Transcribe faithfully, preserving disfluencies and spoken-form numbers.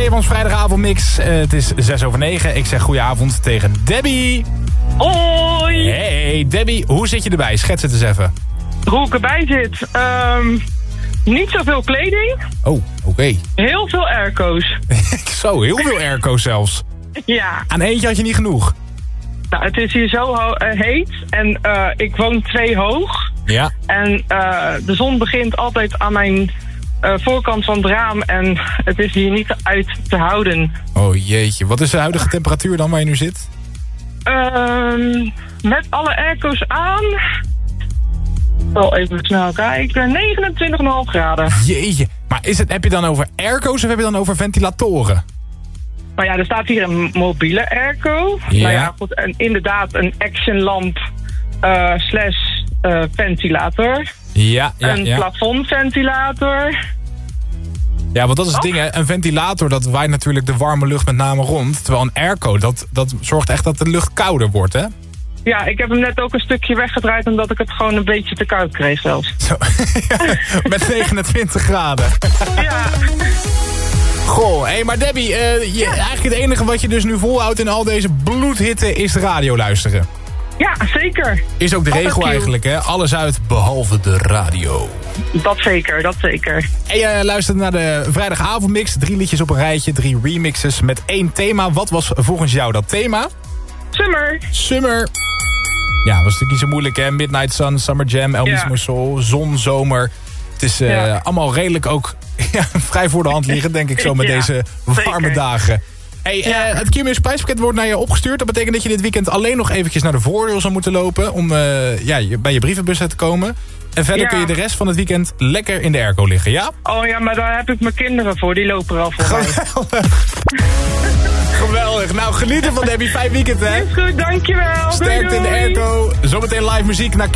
Stefans vrijdagavondmix. Uh, het is zes over negen. Ik zeg goedenavond tegen Debbie. Hoi! Hey Debbie, hoe zit je erbij? Schets het eens even. Hoe ik erbij zit? Um, niet zoveel kleding. Oh, oké. Okay. Heel veel airco's. Zo, heel veel airco's zelfs. Ja. Aan eentje had je niet genoeg. Nou, het is hier zo ho- uh, heet en uh, ik woon twee hoog. Ja. En uh, de zon begint altijd aan mijn uh, voorkant van het raam en het is hier niet uit te houden. Oh jeetje, wat is de huidige temperatuur dan waar je nu zit? Um, met alle airco's aan... Wel even snel kijken. negenentwintig komma vijf graden. Jeetje, maar is het, heb je dan over airco's of heb je dan over ventilatoren? Nou ja, er staat hier een mobiele airco. Ja. Nou ja, goed, en inderdaad een actionlamp uh, slash uh, ventilator. Ja, ja, een ja. plafondventilator. Ja, want dat is het Oh. ding, hè. Een ventilator, dat waait natuurlijk de warme lucht met name rond. Terwijl een airco, dat, dat zorgt echt dat de lucht kouder wordt, hè? Ja, ik heb hem net ook een stukje weggedraaid omdat ik het gewoon een beetje te koud kreeg zelfs. Zo. Met negenentwintig graden. Ja. Goh, hé, hey, maar Debbie, uh, je, Ja. eigenlijk het enige wat je dus nu volhoudt in al deze bloedhitte is de radio luisteren. Ja, zeker. Is ook de Altijd regel cute. eigenlijk, hè? Alles uit behalve de radio. Dat zeker, dat zeker. En je luistert naar de vrijdagavondmix. Drie liedjes op een rijtje, drie remixes met één thema. Wat was volgens jou dat thema? Summer. Summer. Ja, dat was natuurlijk niet zo moeilijk, hè? Midnight Sun, Summer Jam, El Mismo Ja. Soul, zon, zomer. Het is uh, Ja. allemaal redelijk ook ja, vrij voor de hand liggen, denk ik zo, met Ja, deze warme zeker. dagen. Hey, Ja. uh, het Q-Music prijspakket wordt naar je opgestuurd. Dat betekent dat je dit weekend alleen nog eventjes naar de voordeel zal moeten lopen om uh, ja, je, bij je brievenbus te komen. En verder Ja. kun je de rest van het weekend lekker in de airco liggen, ja? Oh ja, maar daar heb ik mijn kinderen voor. Die lopen er al voor mij. Geweldig. Geweldig. Nou, geniet ervan, Debbie. Fijn weekend, hè? Is goed, dankjewel. Doei, Sterkte in de doei. airco. Zometeen live muziek naar